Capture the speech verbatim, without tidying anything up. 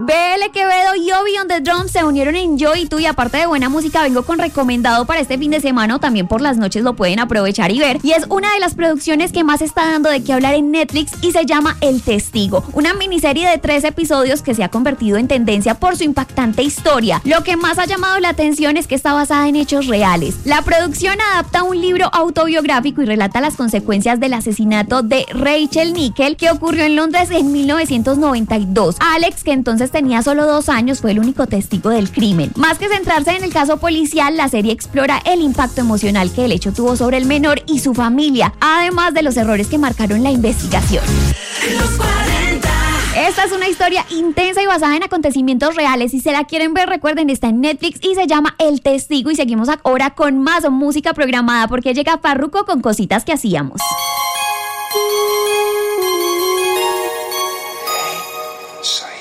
B L Quevedo y Obi on the Drum se unieron en Yo y Tú, y aparte de buena música vengo con recomendado para este fin de semana, o también por las noches lo pueden aprovechar y ver, y es una de las producciones que más está dando de qué hablar en Netflix y se llama El Testigo, una miniserie de tres episodios que se ha convertido en tendencia por su impactante historia. Lo que más ha llamado la atención es que está basada en hechos reales. La producción adapta un libro autobiográfico y relata las consecuencias del asesinato de Rachel Nickel, que ocurrió en Londres en mil novecientos noventa y dos. Alex, que entonces tenía solo dos años, fue el único testigo del crimen. Más que centrarse en el caso policial, la serie explora el impacto emocional que el hecho tuvo sobre el menor y su familia, además de los errores que marcaron la investigación. Los cuarenta. Esta es una historia intensa y basada en acontecimientos reales. Si se la quieren ver, recuerden, está en Netflix y se llama El Testigo. Y seguimos ahora con más música programada, porque llega Farruko con Cositas que Hacíamos. Soy